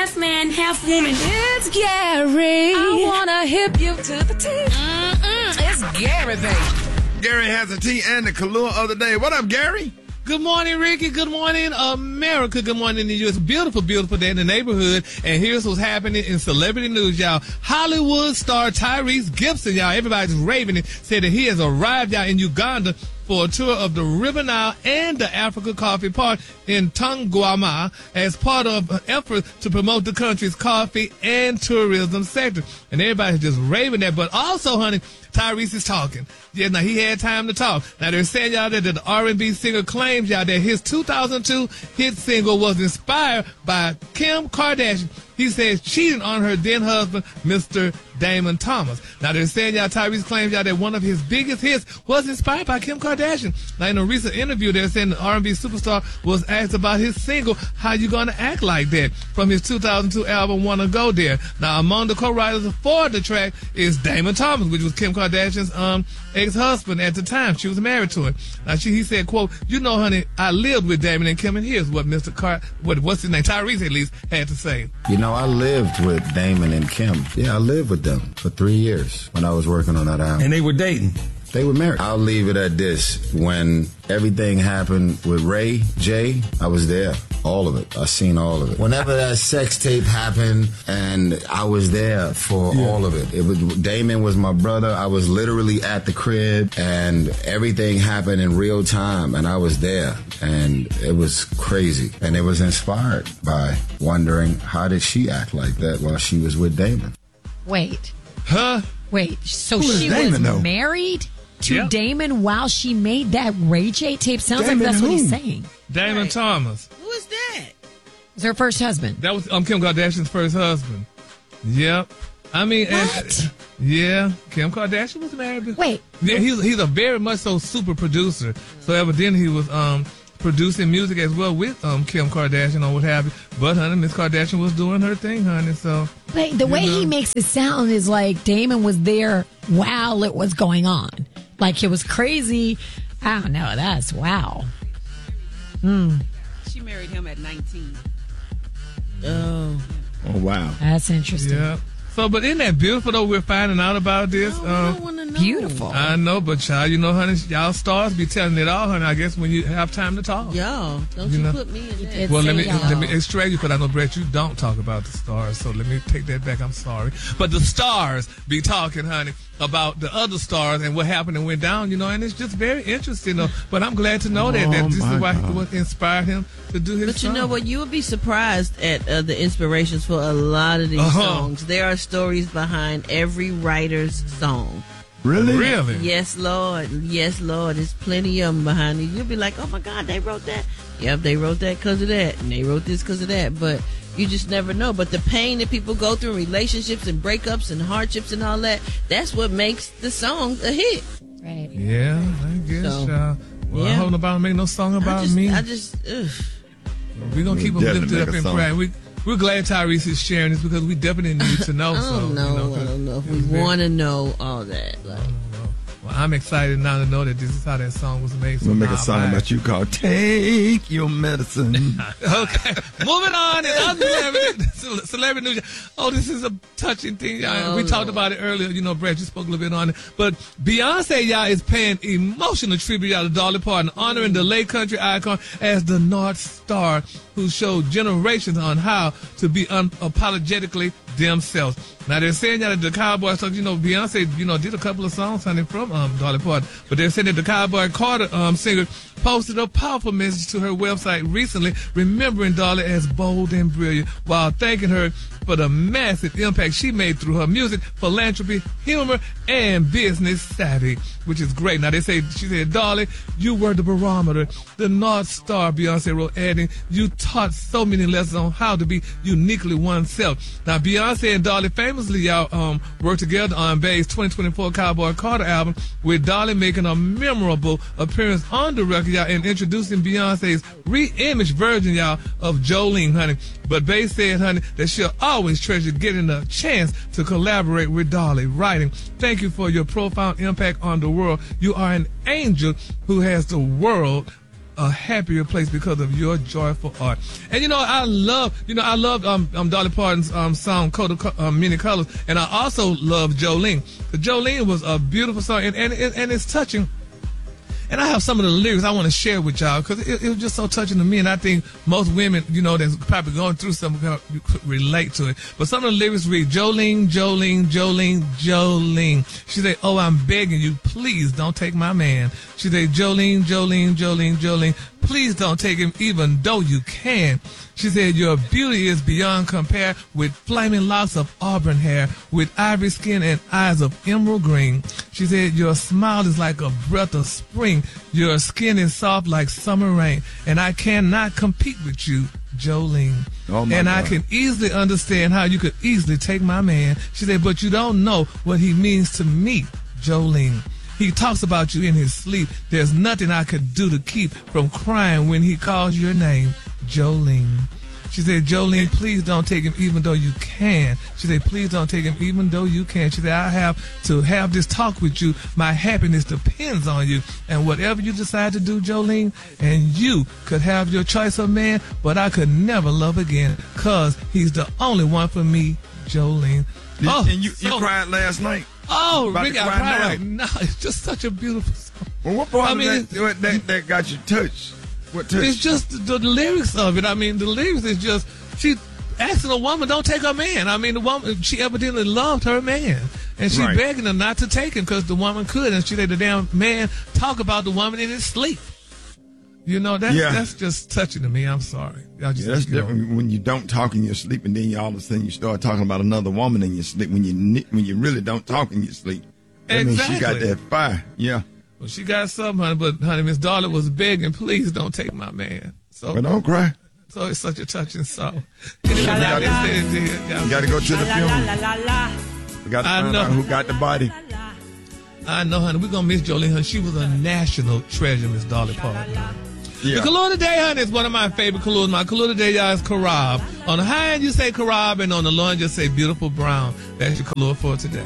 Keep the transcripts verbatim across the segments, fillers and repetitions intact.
half man, half woman. It's Gary. I wanna hip you to the T. Mm-mm, it's Gary, baby. Gary has a tea and the Kahlua of the day. What up, Gary? Good morning, Ricky. Good morning, America. Good morning to you. It's a beautiful, beautiful day in the neighborhood. And here's what's happening in celebrity news, y'all. Hollywood star Tyrese Gibson, y'all. Everybody's raving it. Said that he has arrived, y'all, in Uganda for a tour of the River Nile and the Africa Coffee Park in Tongwama as part of an effort to promote the country's coffee and tourism sector. And everybody's just raving that. But also, honey, Tyrese is talking. Yeah, now he had time to talk. Now they're saying, y'all, that the R and B singer claims, y'all, that his two thousand two hit single was inspired by Kim Kardashian. He says cheating on her then husband, Mister Damon Thomas. Now they're saying, y'all, Tyrese claims, y'all, that one of his biggest hits was inspired by Kim Kardashian. Now in a recent interview, they're saying the R and B superstar was asked about his single, How You Gonna Act Like That, from his two thousand two album, Wanna Go There. Now among the co-writers for the track is Damon Thomas, which was Kim Kardashian's um ex-husband at the time. She was married to him. Now she, he said, quote, you know, honey, I lived with Damon and Kim, and here's what Mister Car, what, what's his name, Tyrese at least, had to say. You know, I lived with Damon and Kim. Yeah, I lived with them for three years when I was working on that album. And they were dating. They were married. I'll leave it at this. When everything happened with Ray J, I was there. All of it. I seen all of it. Whenever that sex tape happened, and I was there for yeah. all of it. It was Damon was my brother. I was literally at the crib, and everything happened in real time, and I was there, and it was crazy. And it was inspired by wondering, how did she act like that while she was with Damon? Wait. Huh? Wait. So Who she Damon, was though? married to Yep. Damon while she made that Ray J tape? Sounds Damon like that's what who? he's saying. Damon Right. Thomas. Who is that? It's her first husband. That was um, Kim Kardashian's first husband. Yep. I mean, and, What? yeah, Kim Kardashian was married. to- Wait. Yeah, he's he's a very much so super producer. So evidently he was um producing music as well with um Kim Kardashian or what have you. But honey, Miss Kardashian was doing her thing, honey. So Wait, the way know. he makes it sound is like Damon was there while it was going on. Like it was crazy. I don't know. That's wow. Mm, She married him at nineteen. Oh. Oh, wow. that's interesting. yeah. So, but isn't that beautiful though? We're finding out about this. Oh, I um, don't want to know. Beautiful. I know, but child, you know, honey, y'all stars be telling it all, honey. I guess when you have time to talk. Y'all, don't You you, know. put me in that. did. Well, let me Say y'all. let me extract you because I know, Brett, you don't talk about the stars. So let me take that back. I'm sorry, but the stars be talking, honey, about the other stars and what happened and went down. You know, and it's just very interesting, though. But I'm glad to know that Oh, that this my is why God. what inspired him to do his. But you know song. what? You would be surprised at uh, the inspirations for a lot of these Uh-huh. songs. There are stories behind every writer's song. Really? Really? Yes, Lord. Yes, Lord. There's plenty of them behind it. You'll be like, oh my God, they wrote that. Yep, they wrote that because of that. And they wrote this because of that. But you just never know. But the pain that people go through in relationships and breakups and hardships and all that, that's what makes the song a hit. Right. Yeah, I guess. So, uh, well, I yeah. hope nobody make no song about I just, me. I just, ugh. We're gonna keep them Definitely lifted make up a in song. prayer. We we're glad Tyrese is sharing this because we definitely need to know. I so, don't know. You know, I 'cause don't know if it's we very- want to know all that. Like, Well, I'm excited now to know that this is how that song was made. So We'll make a now song I'm about you called Take Your Medicine. Okay, moving on. And other celebrity, celebrity news. Oh, this is a touching thing. Y'all. Oh, we talked Lord. about it earlier. You know, Brett, you spoke a little bit on it. But Beyonce, y'all, is paying emotional tribute, y'all, to Dolly Parton, honoring the late country icon as the North Star, who showed generations on how to be unapologetically themselves. Now they're saying that the Cowboy songs, you know, Beyonce, you know, did a couple of songs, honey, from um, Dolly Parton, but they're saying that the Cowboy Carter um, singer posted a powerful message to her website recently, remembering Dolly as bold and brilliant, while thanking her for the massive impact she made through her music, philanthropy, humor, and business savvy, which is great. Now they say, she said, Dolly, you were the barometer, the North Star, Beyonce wrote, adding, you taught so many lessons on how to be uniquely oneself. Now Beyonce and Dolly famously, y'all, um, worked together on Bay's twenty twenty-four Cowboy Carter album, with Dolly making a memorable appearance on the record, y'all, and introducing Beyonce's re-imaged version, y'all, of Jolene, honey. But Bay said, honey, that she'll always treasure getting a chance to collaborate with Dolly, writing, thank you for your profound impact on the world. You are an angel who has the world a happier place because of your joyful art. And you know, I love, you know, I love um, um Dolly Parton's um song "Coat of um, Many Colors," and I also love Jolene. The Jolene was a beautiful song, and and and it's touching. And I have some of the lyrics I want to share with y'all because it, it was just so touching to me. And I think most women, you know, that's probably going through something could relate to it. But some of the lyrics read, Jolene, Jolene, Jolene, Jolene. She said, oh, I'm begging you, please don't take my man. She said, Jolene, Jolene, Jolene, Jolene, please don't take him even though you can. She said, your beauty is beyond compare with flaming locks of auburn hair, with ivory skin and eyes of emerald green. She said, your smile is like a breath of spring. Your skin is soft like summer rain. And I cannot compete with you, Jolene. Oh my and God. I can easily understand how you could easily take my man. She said, but you don't know what he means to me, Jolene. He talks about you in his sleep. There's nothing I could do to keep from crying when he calls your name, Jolene. She said, Jolene, please don't take him even though you can. She said, please don't take him even though you can. She said, I have to have this talk with you. My happiness depends on you. And whatever you decide to do, Jolene, and you could have your choice of man, but I could never love again because he's the only one for me, Jolene. Oh, and you, so, you cried last night? Oh, About Rick, to I cry cried now. right now. It's just such a beautiful song. Well, what part I of mean, that, what, that, that got you touched? What touched? It's just the, the lyrics of it. I mean, the lyrics is just, she asking a woman, don't take her man. I mean, the woman, she evidently loved her man. And she Right. begging her not to take him because the woman could. And she let the damn man talk about the woman in his sleep. You know, that's, Yeah. that's just touching to me. I'm sorry. I just, Yeah, that's you know. different when you don't talk in your sleep, and then you, all of a sudden you start talking about another woman in your sleep. When you ni- when you really don't talk in your sleep, that means she got Exactly. that fire. Yeah, Well, she got some, honey, but honey, Miss Dolly was begging, please don't take my man. So, but don't cry. so it's such a touching song. Anyway, y'all can say it there. Y'all- You got to go to the funeral. You got to I find know. out who got the body. I know, honey. We're going to miss Jolene, honey. She was a national treasure, Miss Dolly Parton. Yeah. The color today, honey, is one of my favorite colors. My color today, y'all, is Carab. On the high end, you say Carab, and on the low end, you say beautiful brown. That's your color for today.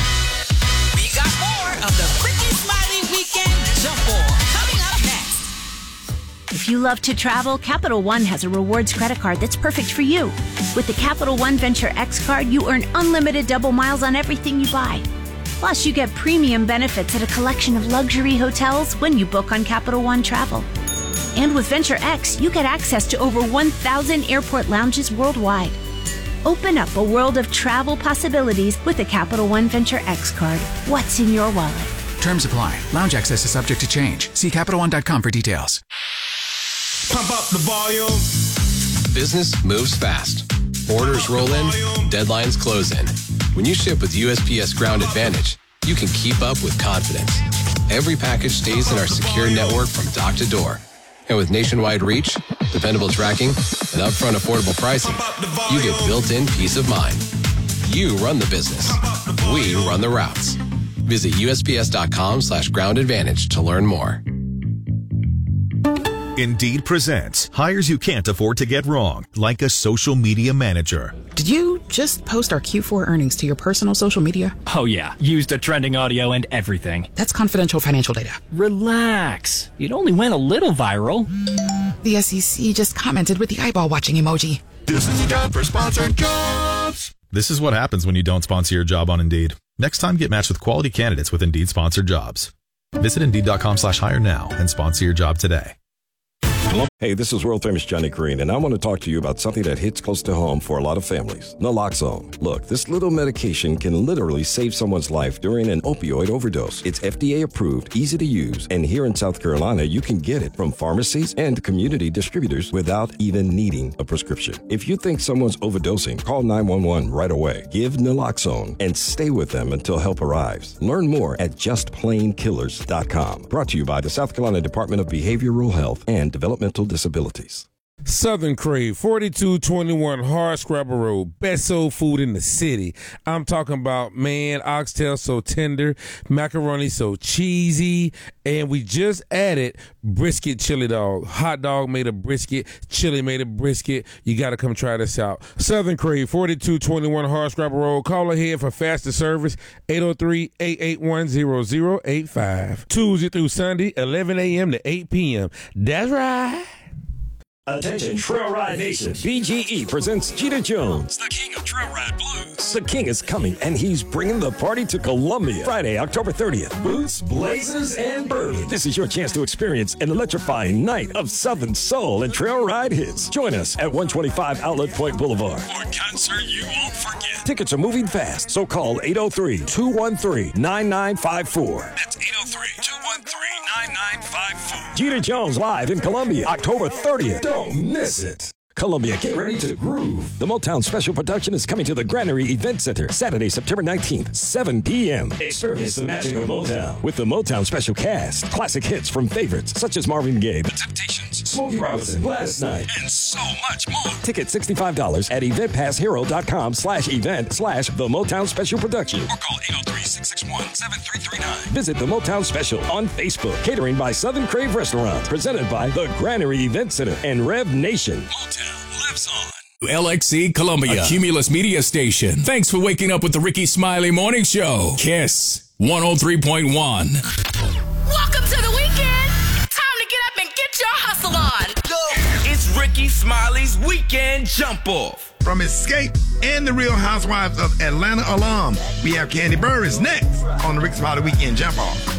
We got more of the Quickie Smiley Weekend Jump Ball coming up next. If you love to travel, Capital One has a rewards credit card that's perfect for you. With the Capital One Venture X card, you earn unlimited double miles on everything you buy. Plus, you get premium benefits at a collection of luxury hotels when you book on Capital One Travel. And with Venture X, you get access to over one thousand airport lounges worldwide. Open up a world of travel possibilities with a Capital One Venture X card. What's in your wallet? Terms apply. Lounge access is subject to change. See Capital One dot com for details. Pump up the volume. Business moves fast. Orders roll in, deadlines close in. When you ship with U S P S Ground Advantage, you can keep up with confidence. Every package stays in our secure network from dock to door. And with nationwide reach, dependable tracking, and upfront affordable pricing, you get built-in peace of mind. You run the business. We run the routes. Visit U S P S dot com slash ground advantage to learn more. Indeed presents hires you can't afford to get wrong, like a social media manager. Did you just post our Q four earnings to your personal social media? Oh yeah, used the trending audio and everything. That's confidential financial data. Relax. It only went a little viral. The S E C just commented with the eyeball watching emoji. This is time for sponsored jobs. This is what happens when you don't sponsor your job on Indeed. Next time, get matched with quality candidates with Indeed sponsored jobs. Visit Indeed dot com slash hire now and sponsor your job today. Hey, this is world famous Johnny Green, and I want to talk to you about something that hits close to home for a lot of families. Naloxone. Look, this little medication can literally save someone's life during an opioid overdose. It's F D A approved, easy to use, and here in South Carolina, you can get it from pharmacies and community distributors without even needing a prescription. If you think someone's overdosing, call nine one one right away. Give Naloxone and stay with them until help arrives. Learn more at just plain killers dot com. Brought to you by the South Carolina Department of Behavioral Health and Developmental Disabilities. Southern Crave, forty-two twenty-one Hardscrabble Road, best soul food in the city. I'm talking about, man, oxtail so tender, macaroni so cheesy, and we just added brisket chili dog. Hot dog made of brisket, chili made of brisket. You got to come try this out. Southern Crave, forty-two twenty-one Hardscrabble Road. Call ahead for faster service, eight oh three, eight eight one, zero zero eight five. Tuesday through Sunday, eleven a.m. to eight p.m. That's right. Attention, Trail Ride Nation. B G E presents Jeter Jones, the king of Trail Ride Blues. The king is coming, and he's bringing the party to Columbia. Friday, October thirtieth. Boots, blazers, and bourbon. This is your chance to experience an electrifying night of Southern soul and trail ride hits. Join us at one twenty-five Outlet Point Boulevard for a concert you won't forget. Tickets are moving fast, so call eight oh three, two one three, nine nine five four. That's eight oh three, two one three, nine nine five four. Jeter Jones live in Columbia, October thirtieth. Don't miss it. Columbia, get ready to groove. The Motown Special Production is coming to the Granary Event Center Saturday, September nineteenth, seven p.m. Experience the magic of Motown with the Motown Special Cast. Classic hits from favorites such as Marvin Gaye, The Temptations, Smokey Robinson, Gladys Knight, and so much more. Ticket sixty-five dollars at eventpasshero.com slash event slash the Motown Special Production. Or call eight oh three, six six one, seven three three nine. Visit the Motown Special on Facebook. Catering by Southern Crave Restaurant. Presented by the Granary Event Center and Rev Nation. Motown lives on. L X C Columbia, a Cumulus media station. Thanks for waking up with the Ricky Smiley Morning Show. Kiss one oh three point one. Welcome to the weekend. Time to get up and get your hustle on. Go. It's Ricky Smiley's Weekend Jump Off. From Escape and the Real Housewives of Atlanta alum, we have Candy Burris next on the Ricky Smiley Weekend Jump Off.